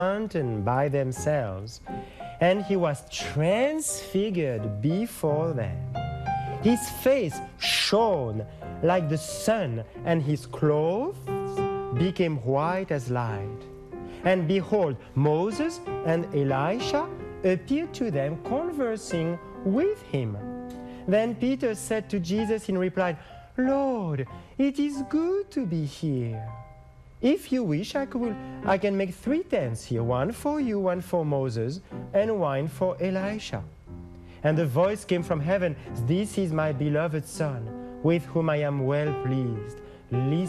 mountain by themselves, and he was transfigured before them. His face shone like the sun, and his clothes became white as light. And behold, Moses and Elisha appeared to them, conversing with him. Then Peter said to Jesus in reply, "Lord, it is good to be here. If you wish, I can make 3 tents here, one for you, one for Moses, and one for Elisha." And the voice came from heaven, "This is my beloved Son, with whom I am well pleased. Listen